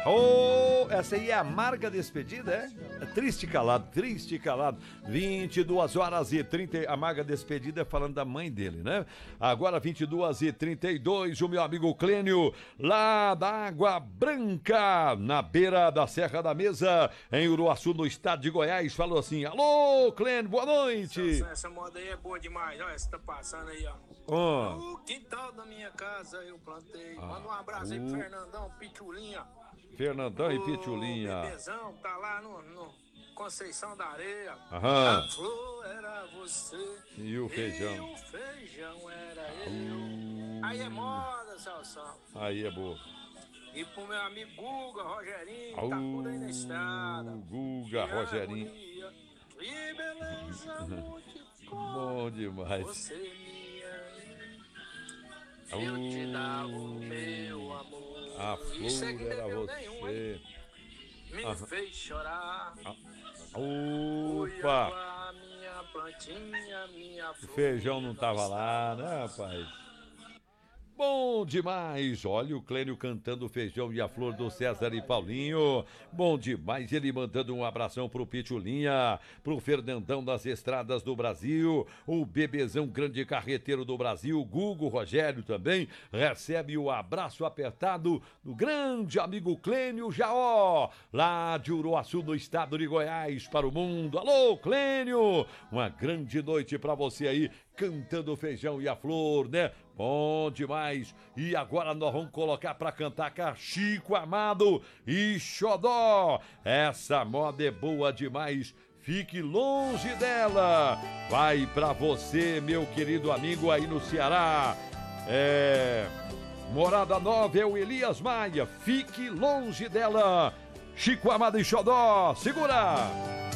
Oh, essa aí é a amarga despedida, é? Triste calado, triste calado. 22h30, amarga despedida é falando da mãe dele, né? Agora 22h32, o meu amigo Clênio, lá da Água Branca, na beira da Serra da Mesa, em Uruaçu, no estado de Goiás, falou assim: alô, Clênio, boa noite. Essa moda aí é boa demais, olha, você tá passando aí, ó. Oh. O quintal da minha casa eu plantei. Manda um abraço aí pro Fernandão, Pitulinha. Fernandão e Pitulinha. O bebezão tá lá no Conceição da Areia. Aham. A flor era você. E o feijão? E o feijão era eu. Aí é moda, Salsão. Aí é boa. E pro meu amigo Guga, Rogerinho, tá tudo aí na estrada. Guga, Rogerinho. E beleza multicor. Bom demais. Você minha, eu te dava o meu amor. A flor era você. Me fez chorar. Opa! Minha plantinha, minha flor. O feijão não tava lá, né, rapaz? Bom demais, olha o Clênio cantando o feijão e a flor do César e Paulinho. Bom demais, ele mandando um abração pro Pitulinha, pro Fernandão das Estradas do Brasil, o bebezão grande carreteiro do Brasil, Gugo Rogério também, recebe o abraço apertado do grande amigo Clênio Jaó, lá de Uruaçu, no estado de Goiás, para o mundo. Alô, Clênio! Uma grande noite pra você aí, cantando o feijão e a flor, né? Bom demais. E agora nós vamos colocar pra cantar Chico Amado e Xodó. Essa moda é boa demais. Fique longe dela. Vai pra você, meu querido amigo aí no Ceará. Morada Nova é o Elias Maia. Fique longe dela. Chico Amado e Xodó. Segura!